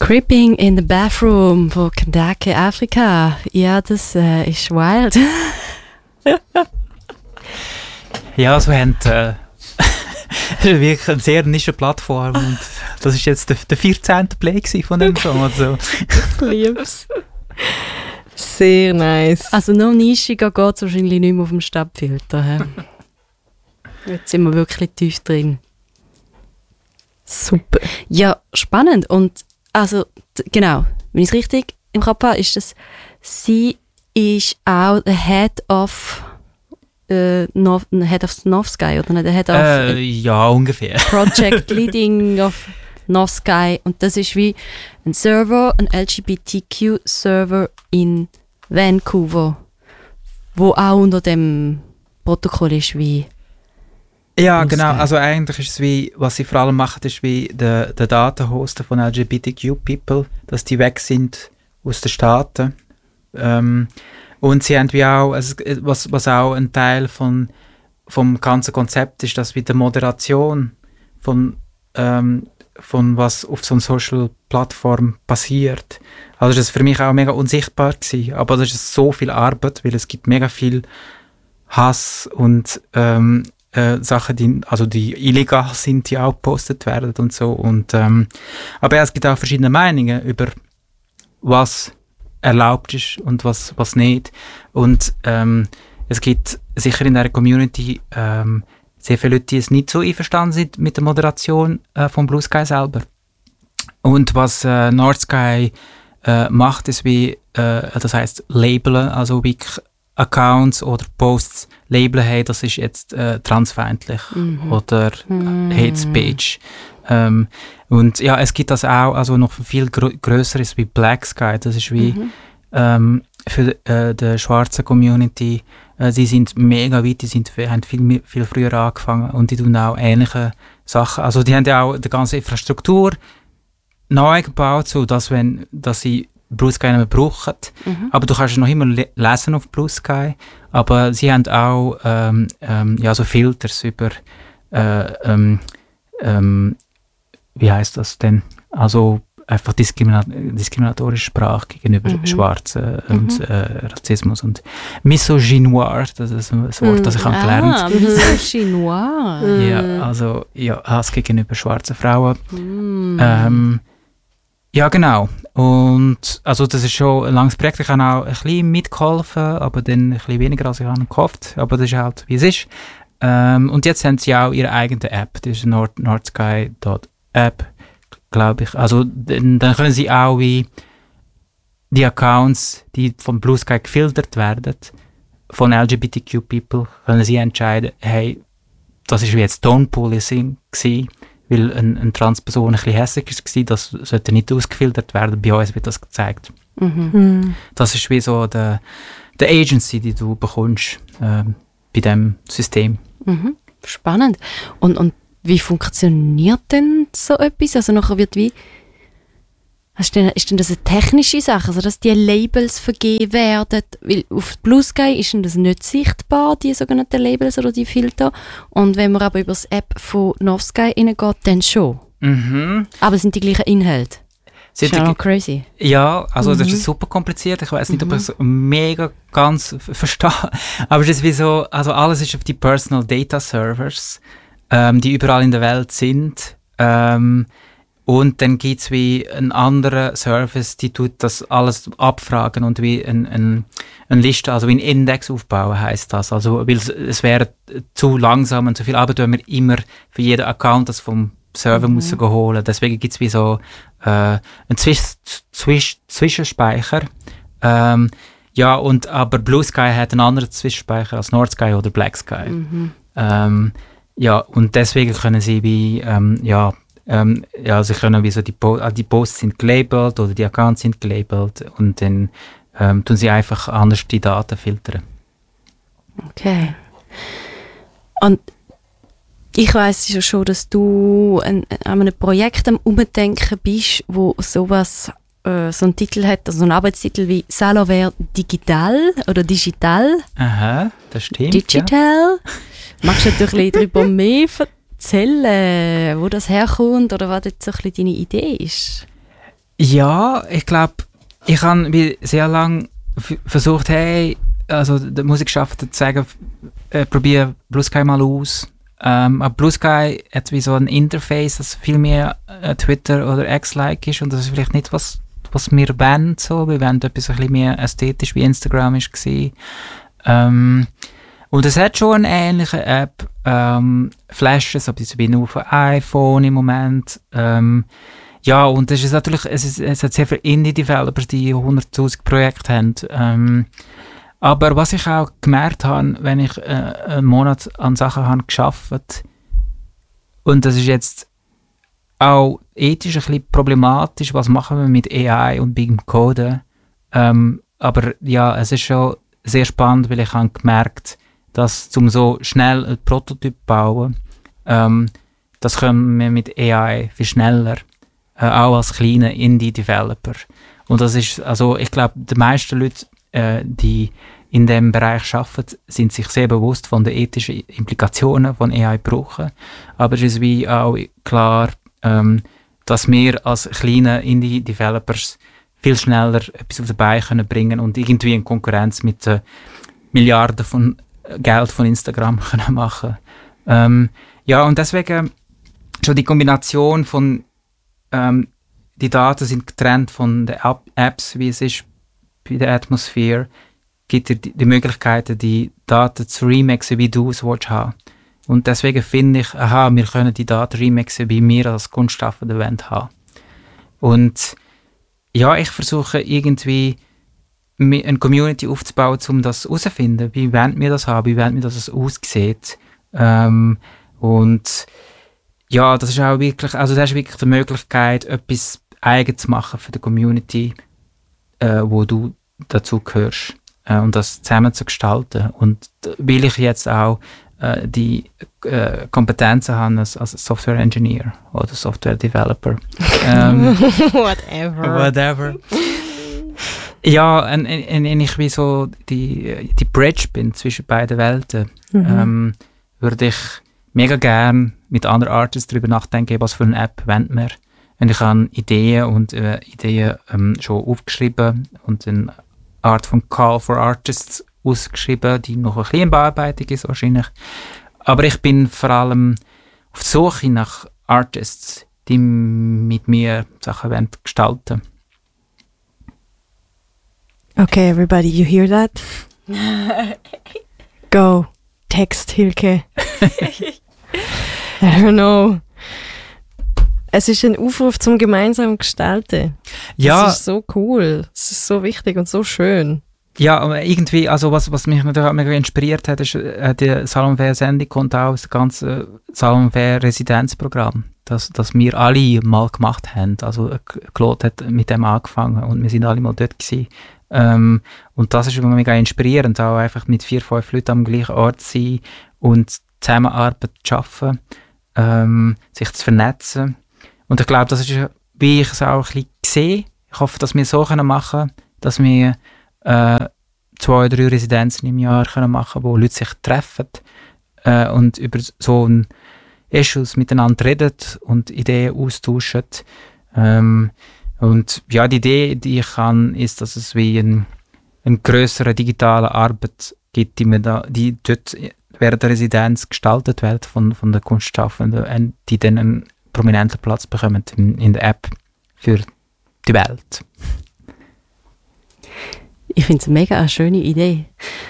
Creeping in the Bathroom von Kandake, Afrika. Ja, das ist wild. Ja, also wir haben wirklich eine sehr nische Plattform und das ist jetzt der 14. Play von dem Song. Also. Ich liebe es. Sehr nice. Also noch nischiger geht es wahrscheinlich nicht mehr auf dem Stabfilter. Jetzt sind wir wirklich tief drin. Super. Ja, spannend. Und also, genau, wenn ich es richtig im Kopf habe, ist das, sie ist auch der Head of Novsky, oder nicht? Der Head of ja, ungefähr. Project Leading of Novsky. Und das ist wie ein Server, ein LGBTQ-Server in Vancouver, wo auch unter dem Protokoll ist wie Ja, genau. Also eigentlich ist es wie, was sie vor allem machen, ist wie der Datenhoster von LGBTQ-People, dass die weg sind aus den Staaten. Und sie haben wie auch, also was auch ein Teil vom ganzen Konzept ist, dass wie die Moderation von was auf so einer Social-Plattform passiert. Also das ist für mich auch mega unsichtbar gewesen. Aber das ist so viel Arbeit, weil es gibt mega viel Hass und Sachen, die illegal sind, die auch gepostet werden und so. Und, aber ja, es gibt auch verschiedene Meinungen über was erlaubt ist und was nicht. Und es gibt sicher in der Community sehr viele Leute, die es nicht so einverstanden sind mit der Moderation von Blue Sky selber. Und was Northsky macht, ist wie, das heisst labeln, also wirklich Accounts oder Posts labeln, hey, das ist jetzt transfeindlich oder Hate Speech. Und ja, es gibt das auch, also noch viel grösseres wie Black Sky, das ist wie für die schwarze Community, die sind mega weit, haben viel früher angefangen und die tun auch ähnliche Sachen. Also die haben ja auch die ganze Infrastruktur neu gebaut, so dass sie Blue Sky nicht mehr brauchen. Aber du kannst noch immer lesen auf Blue Sky. Aber sie haben auch so Filters über wie heisst das denn? Also einfach diskriminatorische Sprache gegenüber Schwarzen und Rassismus und Misogynoir, das ist ein Wort, das ich habe gelernt. Misogynoir. Ja, also Hass gegenüber schwarzen Frauen. Ja, genau. Und also das ist schon ein langes Projekt. Ich habe auch ein bisschen mitgeholfen, aber dann ein bisschen weniger, als ich gehofft. Aber das ist halt, wie es ist. Und jetzt haben sie auch ihre eigene App. Das ist northsky.app, glaube ich. Also dann können sie auch wie die Accounts, die von Blue Sky gefiltert werden, von LGBTQ-People, können sie entscheiden, hey, das ist wie jetzt Tone-Policing gewesen, weil eine Transperson ein bisschen hässlich war, das sollte nicht ausgefiltert werden. Bei uns wird das gezeigt. Das ist wie so die Agency, die du bekommst bei diesem System. Spannend. Und wie funktioniert denn so etwas? Also nachher wird wie... Ist denn das eine technische Sache, also dass die Labels vergeben werden? Weil auf Blue Sky ist das nicht sichtbar, die sogenannten Labels oder die Filter. Und wenn man aber über die App von Novsky reingeht, dann schon. Aber es sind die gleichen Inhalte. Das ist ja noch crazy. Ja, also das ist super kompliziert. Ich weiß nicht, ob ich es mega ganz verstehe. Aber es ist wie so, also alles ist auf die Personal Data Servers, die überall in der Welt sind. Und dann gibt es wie einen anderen Service, die tut das alles abfragen und wie eine Liste, also wie ein Index aufbauen heisst das. Also, weil es wäre zu langsam und zu viel Arbeit, wenn wir immer für jeden Account das vom Server müssen holen. Deswegen gibt es wie so einen Zwischenspeicher. Ja, aber Blue Sky hat einen anderen Zwischenspeicher als North Sky oder Black Sky. Ja, und deswegen können sie wie, sie können wie so die Posts sind gelabelt oder die Accounts sind gelabelt und dann tun sie einfach anders die Daten filtern. Okay. Und ich weiss ja schon, dass du an einem Projekt am Umdenken bist, wo sowas, so einen Titel hat, also einen Arbeitstitel wie Salovere Digital oder Digital. Aha, das stimmt. Digital. Ja. Magst du natürlich darüber mehr erzählen, wo das herkommt oder was jetzt so ein bisschen deine Idee ist? Ja, ich glaube, ich habe sehr lange versucht, also der Musikschaffenden zu sagen, probier Blue Sky mal aus. Aber Blue Sky hat wie so ein Interface, das viel mehr Twitter oder X-like ist und das ist vielleicht nicht, was wir wollen. So. Wir wollen etwas ein bisschen mehr ästhetisch, wie Instagram war. Und es hat schon eine ähnliche App, Flashes, aber die nur für iPhone im Moment. Ja, und es ist natürlich, es hat sehr viele Indie-Developers, die 100'000 Projekte haben. Aber was ich auch gemerkt habe, wenn ich einen Monat an Sachen habe gearbeitet, und das ist jetzt auch ethisch ein bisschen problematisch, was machen wir mit AI und Big Coden. Aber ja, es ist schon sehr spannend, weil ich habe gemerkt, dass zum so schnell ein Prototyp bauen, das können wir mit AI viel schneller, auch als kleiner Indie-Developer. Und das ist, also ich glaube, die meisten Leute, die in diesem Bereich arbeiten, sind sich sehr bewusst von den ethischen Implikationen von AI brauchen. Aber es ist wie auch klar, dass wir als kleine Indie-Developers viel schneller etwas auf die Beine können bringen und irgendwie in Konkurrenz mit Milliarden von Geld von Instagram können machen. Ja, und deswegen schon die Kombination von die Daten sind getrennt von den Apps, wie es ist bei der Atmosphere, gibt dir die Möglichkeiten, die Daten zu remixen, wie du es haben. Und deswegen finde ich, wir können die Daten remixen, wie wir als Kunstschaffende haben. Und ja, ich versuche irgendwie eine Community aufzubauen, um das herauszufinden. Wie wollen wir das haben? Wie wollen wir, dass es aussieht? Und ja, das ist auch wirklich, also das ist wirklich die Möglichkeit, etwas eigen zu machen für die Community, wo du dazu gehörst. Und das zusammen zu gestalten. Und weil ich jetzt auch die Kompetenzen habe als Software Engineer oder Software Developer. Whatever. Ja, und ich wie so die Bridge bin zwischen beiden Welten, würde ich mega gern mit anderen Artists darüber nachdenken, was für eine App wollen wir. Und ich habe Ideen schon aufgeschrieben und eine Art von Call for Artists ausgeschrieben, die noch ein bisschen in Bearbeitung ist wahrscheinlich. Aber ich bin vor allem auf der Suche nach Artists, die mit mir Sachen gestalten wollen. Okay, everybody, you hear that? Go, text Hilke. I don't know. Es ist ein Aufruf zum gemeinsamen Gestalten. Ja. Das ist so cool. Es ist so wichtig und so schön. Ja, aber irgendwie, also was mich natürlich mega inspiriert hat, ist die Salon Fair Sendung und auch das ganze Salon Fair Residenzprogramm, das wir alle mal gemacht haben. Also Claude hat mit dem angefangen und wir sind alle mal dort gewesen. Und das ist mega inspirierend, auch einfach mit 4-5 Leuten am gleichen Ort zu sein und Zusammenarbeit zu schaffen, sich zu vernetzen. Und ich glaube, das ist, wie ich es auch ein bisschen sehe. Ich hoffe, dass wir so machen können, dass wir 2-3 Residenzen im Jahr können machen, wo Leute sich treffen und über so ein Issues miteinander reden und Ideen austauschen. Und ja, die Idee, die ich habe, ist, dass es wie eine grössere digitale Arbeit gibt, die dort während der Residenz gestaltet wird von den Kunstschaffenden, die dann einen prominenten Platz bekommen in der App für die Welt. Ich finde es eine mega schöne Idee.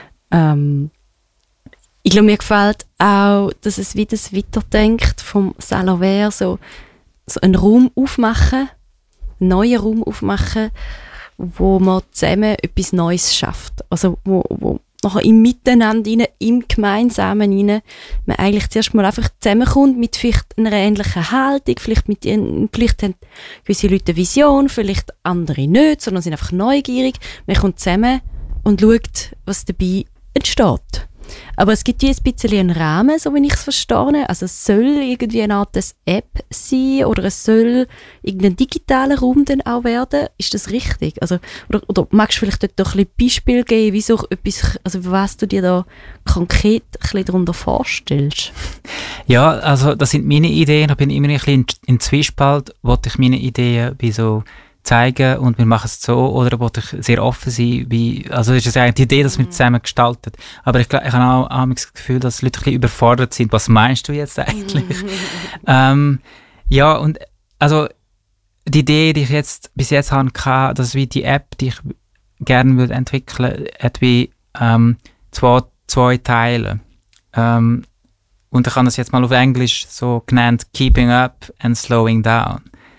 Ich glaube, mir gefällt auch, dass es wie das weiterdenkt vom Salon Fair, so einen Raum aufmachen, einen neuen Raum aufmachen, wo man zusammen etwas Neues schafft. Also wo nachher im Miteinander rein, im Gemeinsamen rein, man eigentlich zuerst mal einfach zusammenkommt mit vielleicht einer ähnlichen Haltung, vielleicht haben gewisse Leute eine Vision, vielleicht andere nicht, sondern sind einfach neugierig. Man kommt zusammen und schaut, was dabei entsteht. Aber es gibt wie ein bisschen einen Rahmen, so wie ich es verstehe. Also es soll irgendwie eine Art App sein oder es soll irgendein digitaler Raum dann auch werden. Ist das richtig? Also, oder magst du vielleicht dort doch ein bisschen Beispiel geben, wie so etwas, also was du dir da konkret ein bisschen darunter vorstellst? Ja, also das sind meine Ideen. Ich bin immer ein bisschen in Zwiespalt, wollte ich meine Ideen wie so zeigen und wir machen es so, oder will ich sehr offen sein, also ist es eigentlich die Idee, dass wir zusammen gestalten. Aber ich habe auch das Gefühl, dass Leute ein bisschen überfordert sind. Was meinst du jetzt eigentlich? Ja, und also die Idee, die ich bis jetzt hatte, dass wie die App, die ich gerne würde entwickeln, hat wie zwei Teile. Und ich habe das jetzt mal auf Englisch so genannt, Keeping Up and Slowing Down.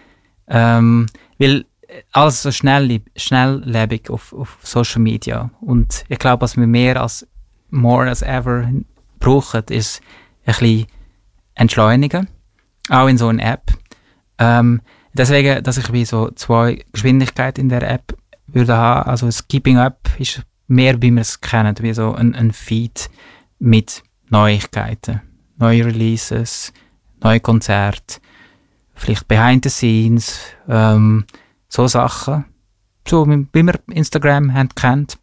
Weil alles so schnelllebig auf Social Media. Und ich glaube, was wir more as ever brauchen, ist ein bisschen entschleunigen. Auch in so einer App. Deswegen, dass ich wie so 2 Geschwindigkeiten in der App würde haben. Also das Keeping Up ist mehr, wie wir es kennen, wie so ein Feed mit Neuigkeiten. Neue Releases, neue Konzerte, vielleicht Behind the Scenes, so Sachen. So wie man Instagram kennt.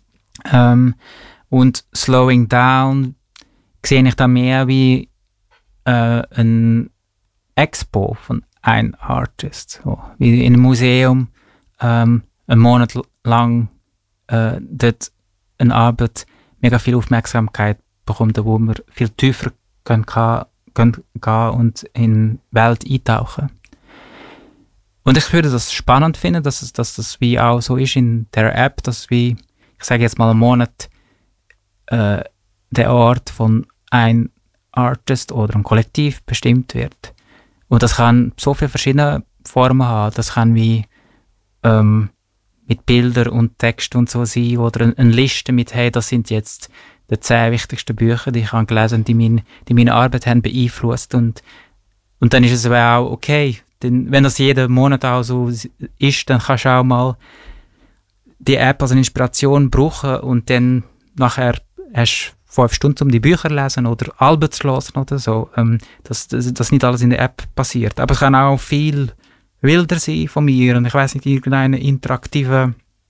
Und Slowing Down sehe ich da mehr wie ein Expo von einem Artist. So, wie in einem Museum einen Monat lang dort eine Arbeit mega viel Aufmerksamkeit bekommt, wo wir viel tiefer gehen und in die Welt eintauchen. Und ich würde das spannend finden, dass das wie auch so ist in der App, dass wie, ich sage jetzt mal einen Monat, der Ort von einem Artist oder einem Kollektiv bestimmt wird. Und das kann so viele verschiedene Formen haben. Das kann wie mit Bildern und Text und so sein, oder eine Liste mit, hey, das sind jetzt die 10 wichtigsten Bücher, die ich habe gelesen, die meine Arbeit haben beeinflusst. Und dann ist es aber auch okay, denn wenn das jeden Monat auch so ist, dann kannst du auch mal die App als eine Inspiration brauchen und dann nachher hast du 5 Stunden, um die Bücher zu lesen oder Alben zu hören oder so. Dass nicht alles in der App passiert. Aber es kann auch viel wilder sein von mir und ich weiss nicht, irgendeine interaktive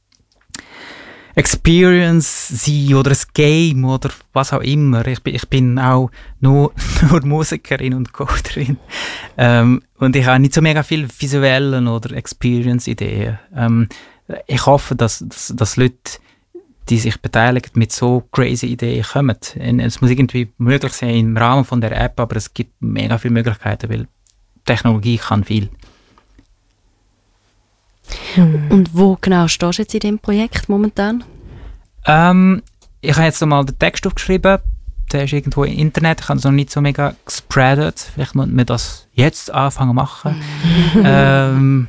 Experience sein oder ein Game oder was auch immer. Ich bin auch nur Musikerin und Coderin. Und ich habe nicht so mega viel visuellen oder Experience-Ideen. Ich hoffe, dass Leute, die sich beteiligen, mit so crazy Ideen kommen. Es muss irgendwie möglich sein im Rahmen von der App, aber es gibt mega viele Möglichkeiten, weil Technologie kann viel. Und wo genau stehst du jetzt in diesem Projekt momentan? Ich habe jetzt nochmal den Text aufgeschrieben. Der ist irgendwo im Internet. Ich habe es noch nicht so mega gespreadet. Vielleicht muss man das jetzt anfangen zu machen.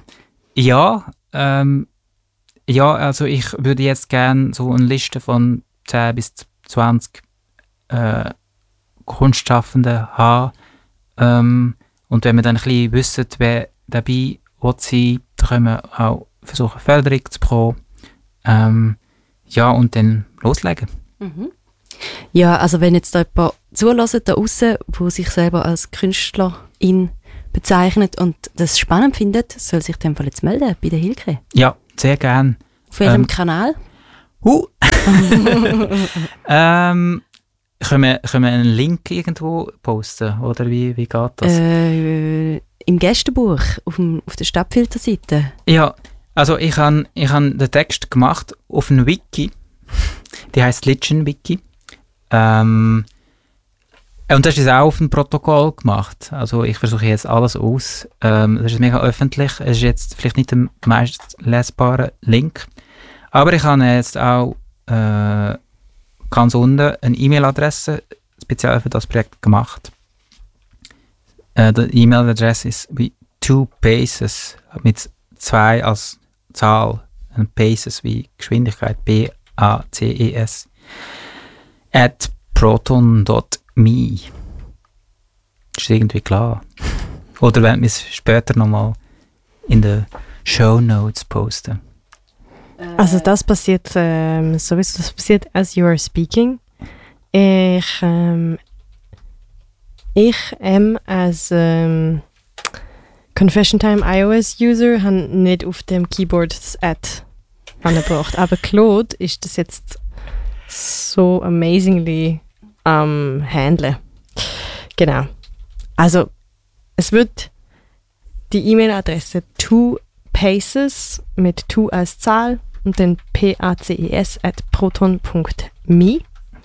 Ja, also ich würde jetzt gerne so eine Liste von 10 bis 20 Kunstschaffenden haben. Und wenn wir dann ein bisschen wissen, wer dabei sein, dann können wir auch versuchen, Förderung zu bekommen. Ja, und dann loslegen. Mhm. Ja, also wenn jetzt da jemand zuhört da draussen, der sich selber als Künstlerin bezeichnet und das spannend findet, soll sich in dem Fall jetzt melden bei der Hilke. Ja, sehr gerne. Auf welchem Kanal? Können wir einen Link irgendwo posten? Oder wie geht das? Im Gästebuch, auf der Stadtfilterseite. Ja, also ich habe den Text gemacht auf einem Wiki. Die heisst Lichen Wiki. Und das ist auch auf dem Protokoll gemacht. Also ich versuche jetzt alles aus. Das ist mega öffentlich. Es ist jetzt vielleicht nicht der meist lesbare Link. Aber ich habe jetzt auch ganz unten eine E-Mail-Adresse speziell für das Projekt gemacht. Die E-Mail-Adresse ist wie 2paces mit 2 als Zahl. Und Paces wie Geschwindigkeit, B-A-C-E-S. @proton.me. Das ist irgendwie klar. Oder wenn wir es später nochmal in den Shownotes posten. Also das passiert sowieso, das passiert as you are speaking. Ich als Confession Time iOS User habe nicht auf dem Keyboard das Ad angebracht. Aber Claude ist das jetzt so amazingly handeln. Genau. Also es wird die E-Mail-Adresse paces mit 2 als Zahl und dann paces@proton.me.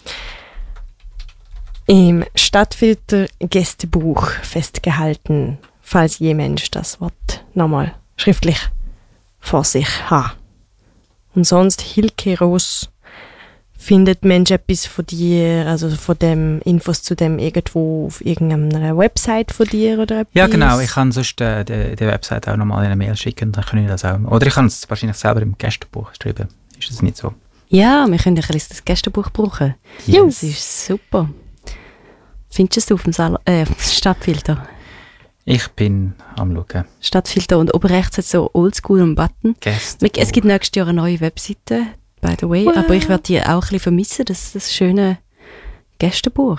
Im Stadtfilter Gästebuch festgehalten, falls je Mensch das Wort nochmal schriftlich vor sich hat. Und sonst, Hilke Roos, findet Mensch etwas von dir, also von dem Infos zu dem irgendwo auf irgendeiner Website von dir oder etwas? Ja, genau. Ich kann sonst die Website auch nochmal in eine Mail schicken, dann kann ich das auch. Oder ich kann es wahrscheinlich selber im Gästebuch schreiben. Ist das nicht so? Ja, wir können ein bisschen das Gästebuch brauchen. Yes. Ja, das ist super. Findest du es auf dem Stadtfilter? Ich bin am Schauen. Stadtfilter und oben rechts hat es so oldschool einen Button. Gästebuch. Es gibt nächstes Jahr eine neue Webseite, by the way, aber ich werde die auch ein bisschen vermissen, das schöne Gästebuch.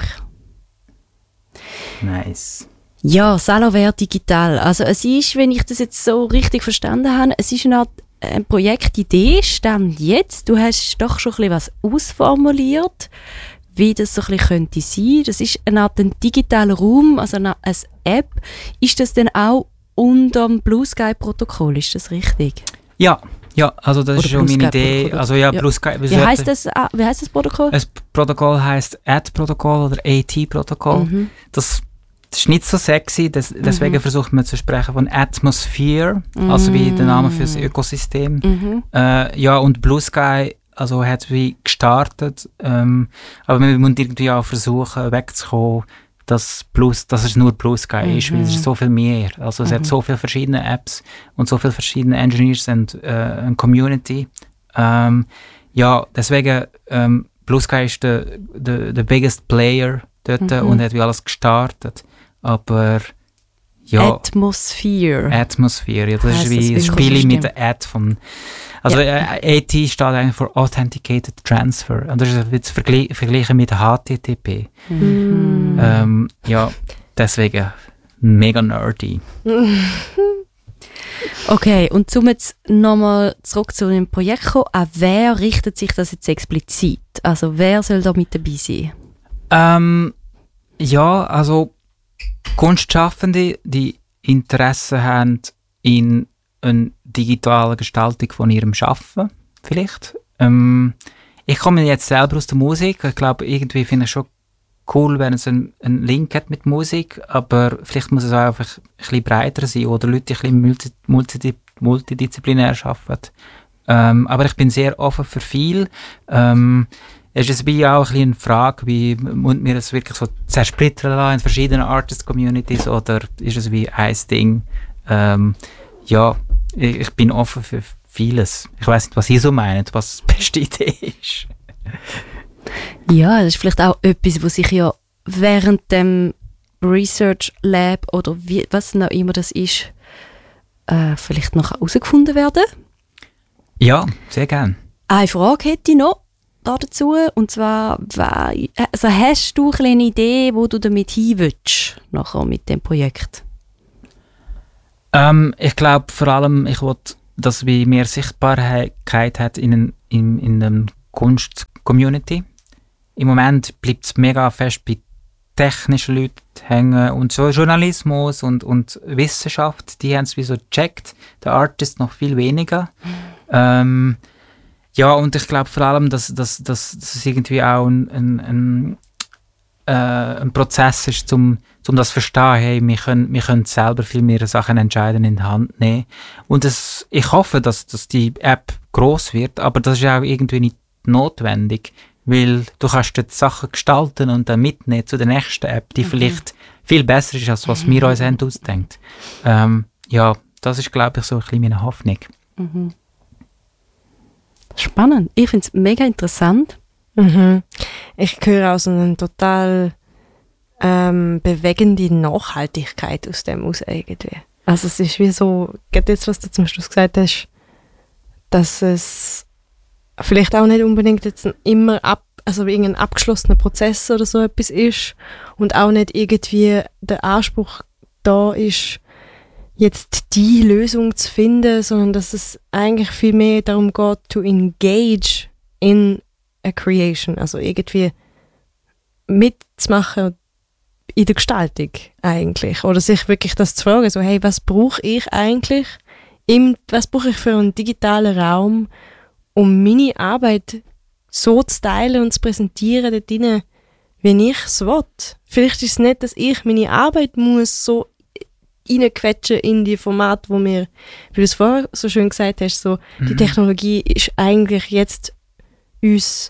Nice. Ja, Salovert digital. Also es ist, wenn ich das jetzt so richtig verstanden habe, es ist eine Art Projektidee, stand jetzt. Du hast doch schon ein bisschen was ausformuliert, wie das so ein bisschen könnte sein. Das ist eine Art ein digitaler Raum, also eine App. Ist das denn auch unter dem Blue Sky Protokoll? Ist das richtig? Ja, also das Oder ist schon meine Idee. Protokoll. Also ja, Ja. Blue Sky. Wie heisst das Protokoll? Das Protokoll heisst AD-Protokoll oder AT-Protokoll. Das ist nicht so sexy, deswegen versucht man zu sprechen von Atmosphere, also wie der Name für das Ökosystem. Ja, und Blue Sky also hat wie gestartet, aber wir müssen irgendwie auch versuchen wegzukommen, dass es nur Blue Sky ist, weil es ist so viel mehr. Also es hat so viele verschiedene Apps und so viele verschiedene Engineers und eine Community. Ja, deswegen Blue Sky ist der biggest player dort und hat wie alles gestartet. Aber ja. Atmosphere, ja, das heisst ist wie ein das Spiel mit Ökosystem. der Ad von. Also AT steht eigentlich für Authenticated Transfer. Und das ist jetzt vergleichen mit HTTP. Ja, deswegen mega nerdy. Okay, und um jetzt nochmal zurück zu dem Projekt kommen, an wer richtet sich das jetzt explizit? Also wer soll da mit dabei sein? Ja, also Kunstschaffende, die Interesse haben in eine digitale Gestaltung von ihrem Schaffen, vielleicht. Ich komme jetzt selber aus der Musik. Ich glaube, irgendwie finde ich schon cool, wenn es einen Link hat mit Musik, aber vielleicht muss es auch einfach ein bisschen breiter sein oder Leute ein bisschen multidisziplinär arbeiten. Aber ich bin sehr offen für viel. Es ist wie auch ein bisschen eine Frage, wie muss mir das wirklich so zersplittern lassen in verschiedenen Artist-Communities oder ist es wie ein Ding? Ja, ich bin offen für vieles. Ich weiss nicht, was ihr so meint, was die beste Idee ist. Ja, das ist vielleicht auch etwas, was sich ja während dem Research Lab oder was noch immer das ist, vielleicht noch herausgefunden werden. Ja, sehr gern. Eine Frage hätte ich noch dazu, und zwar, also hast du eine Idee, wo du damit hin willst, nachher mit dem Projekt? Ich glaube vor allem, ich will, dass wir mehr Sichtbarkeit hat in der Kunst-Community. Im Moment bleibt es mega fest bei technischen Leuten hängen und so Journalismus und Wissenschaft, die haben es wie so gecheckt, der Artist noch viel weniger. Ja, und ich glaube vor allem, dass es irgendwie auch ein Prozess ist, um das zu verstehen, hey, wir können selber viel mehr Sachen entscheiden in die Hand nehmen. Und ich hoffe, dass die App gross wird, aber das ist auch irgendwie nicht notwendig, weil du kannst die Sachen gestalten und dann mitnehmen zu der nächsten App, die vielleicht viel besser ist, als was wir uns haben ausdenkt. Ja, das ist, glaube ich, so ein bisschen meine Hoffnung. Spannend. Ich finde es mega interessant. Ich höre auch so eine total bewegende Nachhaltigkeit aus dem aus irgendwie. Also es ist wie so, gerade jetzt, was du zum Schluss gesagt hast, dass es vielleicht auch nicht unbedingt jetzt immer irgendein abgeschlossener Prozess oder so etwas ist und auch nicht irgendwie der Anspruch da ist, jetzt die Lösung zu finden, sondern dass es eigentlich viel mehr darum geht, to engage in a creation, also irgendwie mitzumachen in der Gestaltung eigentlich. Oder sich wirklich das zu fragen, so hey, was brauche ich eigentlich Was brauche ich für einen digitalen Raum, um meine Arbeit so zu teilen und zu präsentieren dort drin, wie ich es will. Vielleicht ist es nicht, dass ich meine Arbeit muss so reinquetschen in die Formate, wo wir, wie du es vorher so schön gesagt hast, so, die Technologie ist eigentlich jetzt uns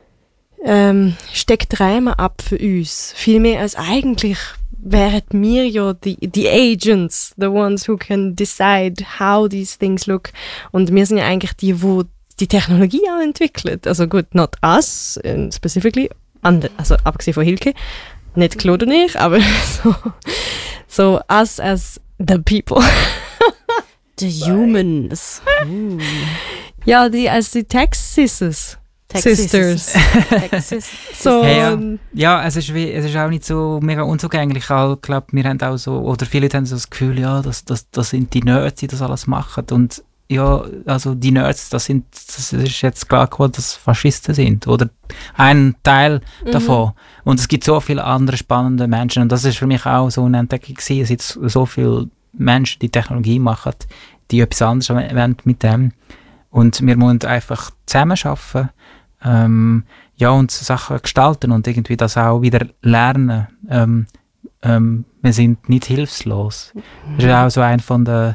steckt Räume ab für uns. Viel mehr als eigentlich wären wir ja die Agents, the ones who can decide how these things look. Und wir sind ja eigentlich die Technologie auch entwickelt. Also gut, not us, specifically, also abgesehen von Hilke, nicht Claude und ich, aber so us as the people. The humans. Ja, als die Tech-Sisters. Sisters. So, hey, ja, es ist auch nicht so mega unzugänglich. Ich glaube, wir haben auch so, oder viele Leute haben so das Gefühl, ja, das sind die Nerds, die das alles machen. Und ja, also die Nerds, das ist jetzt klar geworden, dass Faschisten sind. Oder ein Teil davon. Und es gibt so viele andere spannende Menschen. Und das ist für mich auch so eine Entdeckung gewesen. Es gibt so viele Menschen, die Technologie machen, die etwas anderes wollen mit dem. Und wir müssen einfach zusammenarbeiten. Und Sachen gestalten und irgendwie das auch wieder lernen. Wir sind nicht hilflos. Das ist auch so ein von den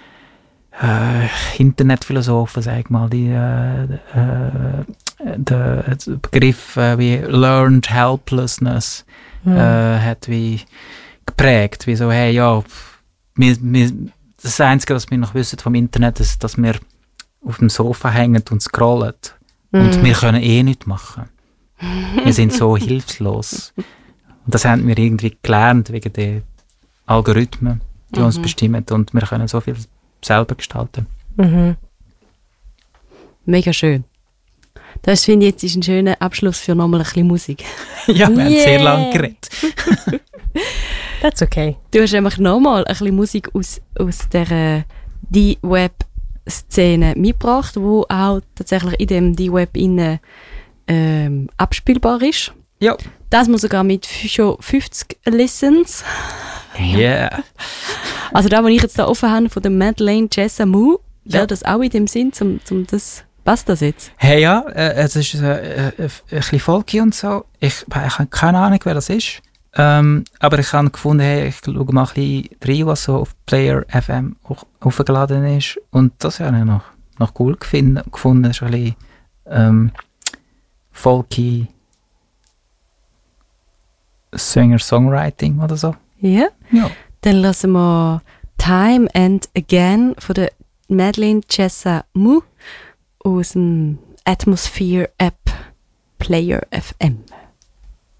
Internetphilosophen, sag ich mal, der Begriff wie Learned Helplessness hat wie geprägt. Wie so, hey, ja, das Einzige, was wir noch wissen vom Internet, ist, dass wir auf dem Sofa hängen und scrollen. Und wir können nichts machen. Wir sind so hilflos. Und das haben wir irgendwie gelernt wegen den Algorithmen, die uns bestimmen. Und wir können so viel selber gestalten. Mega schön. Das finde ich jetzt ist ein schöner Abschluss für nochmal ein bisschen Musik. Ja, wir haben sehr lange geredet. That's okay. Du hast nämlich nochmal ein bisschen Musik aus der D-Web-Szene mitgebracht, wo auch tatsächlich in dem D-Web abspielbar ist. Ja. Das muss sogar mit schon 50 Listens. Yeah. Also da, was ich jetzt da offen habe von der Madeleine Jessa Mu, wäre das auch in dem Sinn, zum das, passt das jetzt? Hey, ja, es ist ein bisschen folky und so. Ich habe keine Ahnung, wer das ist. Aber ich habe gefunden, hey, ich schaue mal ein bisschen rein, was so auf Player FM aufgeladen ist. Und das habe ich noch cool gefunden. Es ist ein bisschen folky Singer-Songwriting oder so. Ja? Ja. Dann lassen wir Time and Again von der Madeleine Jessa Mu aus dem Atmosphere App Player FM.